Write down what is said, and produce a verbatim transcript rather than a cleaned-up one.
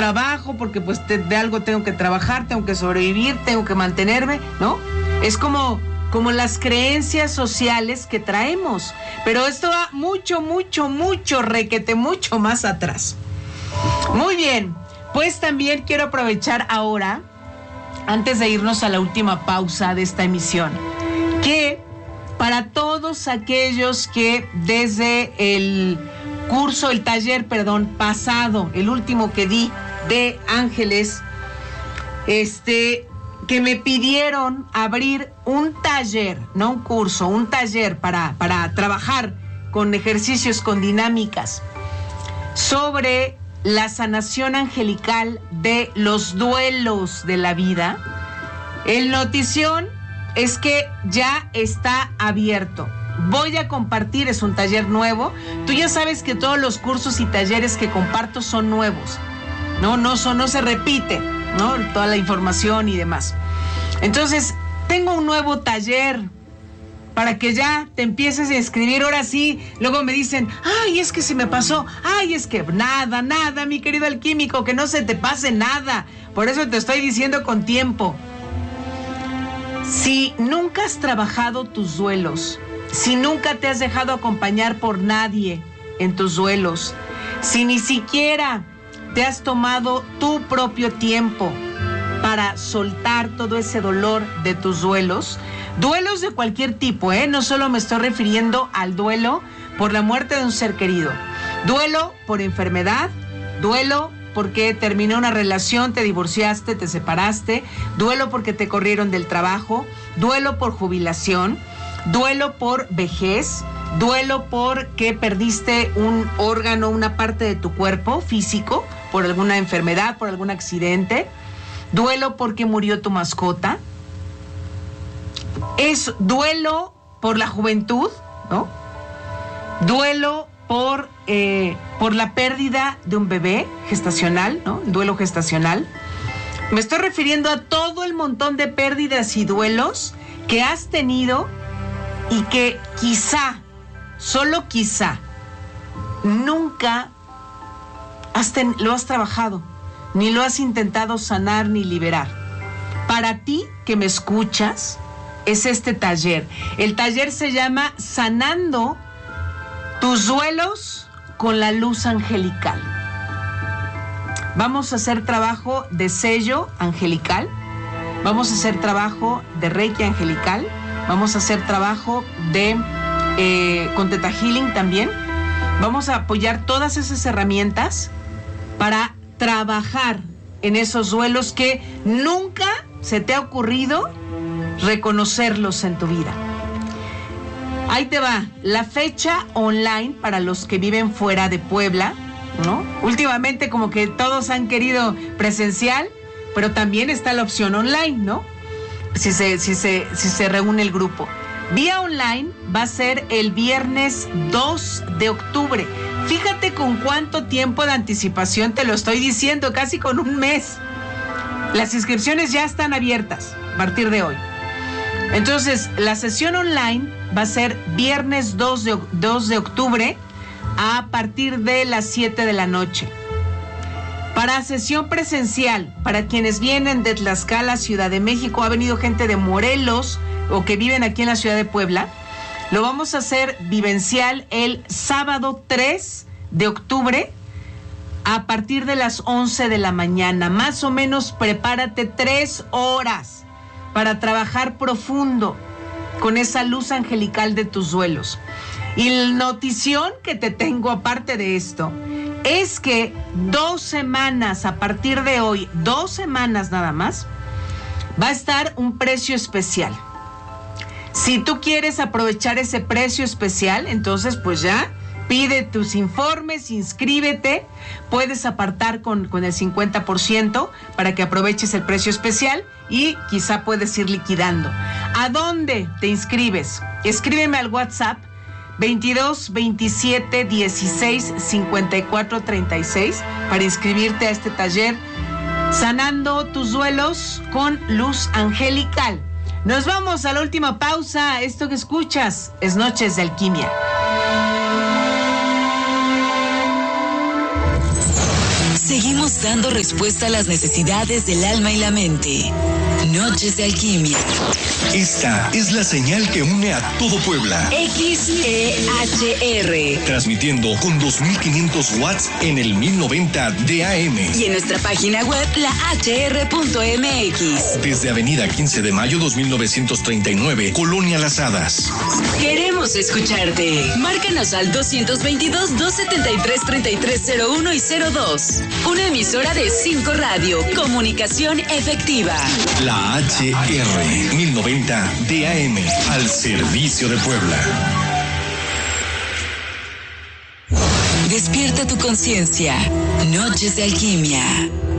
trabajo porque pues te, de algo tengo que trabajar, tengo que sobrevivir, tengo que mantenerme, ¿no? Es como, como las creencias sociales que traemos. Pero esto va mucho, mucho, mucho, requete, mucho más atrás. Muy bien, pues también quiero aprovechar ahora, antes de irnos a la última pausa de esta emisión, que para todos aquellos que desde el curso, el taller, perdón, pasado, el último que di de Ángeles, este, que me pidieron abrir un taller, no un curso, un taller para, para trabajar con ejercicios, con dinámicas, sobre la sanación angelical de los duelos de la vida. El notición es que ya está abierto. Voy a compartir, es un taller nuevo. Tú ya sabes que todos los cursos y talleres que comparto son nuevos. No, no, son, no se repite, ¿no? Toda la información y demás. Entonces, tengo un nuevo taller para que ya te empieces a inscribir. Ahora sí, luego me dicen, ay, es que se me pasó, ay, es que nada, nada, mi querido alquímico, que no se te pase nada. Por eso te estoy diciendo con tiempo. Si nunca has trabajado tus duelos, si nunca te has dejado acompañar por nadie en tus duelos, si ni siquiera te has tomado tu propio tiempo para soltar todo ese dolor de tus duelos, duelos de cualquier tipo, ¿eh? No solo me estoy refiriendo al duelo por la muerte de un ser querido, duelo por enfermedad, duelo porque terminó una relación, te divorciaste, te separaste, duelo porque te corrieron del trabajo, duelo por jubilación, duelo por vejez, duelo porque perdiste un órgano, una parte de tu cuerpo físico, por alguna enfermedad, por algún accidente, duelo porque murió tu mascota, es duelo por la juventud, ¿no? Duelo por, eh, por la pérdida de un bebé gestacional, ¿no? El duelo gestacional. Me estoy refiriendo a todo el montón de pérdidas y duelos que has tenido y que quizá, solo quizá, nunca has ten, lo has trabajado, ni lo has intentado sanar ni liberar. Para ti que me escuchas, es este taller. El taller se llama Sanando tus duelos con la luz angelical. Vamos a hacer trabajo de sello angelical, vamos a hacer trabajo de Reiki angelical, vamos a hacer trabajo de eh, con Theta Healing también. Vamos a apoyar todas esas herramientas para trabajar en esos duelos que nunca se te ha ocurrido reconocerlos en tu vida. Ahí te va, la fecha online para los que viven fuera de Puebla, ¿no? Últimamente como que todos han querido presencial, pero también está la opción online, ¿no? Si se, si se, si se reúne el grupo. Vía online va a ser el viernes dos de octubre. Fíjate con cuánto tiempo de anticipación te lo estoy diciendo, casi con un mes. Las inscripciones ya están abiertas a partir de hoy. Entonces, la sesión online va a ser viernes dos de octubre a partir de las siete de la noche. Para sesión presencial, para quienes vienen de Tlaxcala, Ciudad de México, ha venido gente de Morelos o que viven aquí en la ciudad de Puebla, lo vamos a hacer vivencial el sábado tres de octubre a partir de las once de la mañana. Más o menos prepárate tres horas para trabajar profundo con esa luz angelical de tus duelos. Y la notición que te tengo aparte de esto es que dos semanas a partir de hoy, dos semanas nada más, va a estar un precio especial. Si tú quieres aprovechar ese precio especial, entonces pues ya pide tus informes, inscríbete, puedes apartar con, con el cincuenta por ciento para que aproveches el precio especial y quizá puedes ir liquidando. ¿A dónde te inscribes? Escríbeme al WhatsApp veintidós veintisiete dieciséis cincuenta y cuatro treinta y seis para inscribirte a este taller Sanando tus duelos con luz angelical. Nos vamos a la última pausa. Esto que escuchas es Noches de Alquimia. seguimos dando respuesta a las necesidades del alma y la mente. Noches de Alquimia. Esta es la señal que une a todo Puebla. X E H R. Transmitiendo con dos mil quinientos watts en el mil noventa de A M. Y en nuestra página web, la h r punto m x. Desde Avenida quince de mayo dos mil novecientos treinta y nueve, Colonia Las Hadas. Queremos escucharte. Márcanos al dos dos dos, dos siete tres, tres tres cero uno y cero dos. Una emisora de cinco Radio. Comunicación efectiva. La H R mil noventa de A M, al servicio de Puebla. Despierta tu conciencia. Noches de Alquimia.